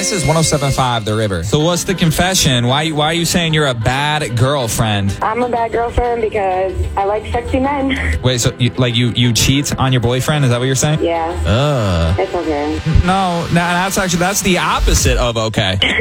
this is 107.5 The River. So what's the confession? Why are you saying you're a bad girlfriend? I'm a bad girlfriend because I like sexy men. Wait, so you cheat on your boyfriend? Is that what you're saying? Yeah. Ugh. It's okay. No, that's the opposite of okay.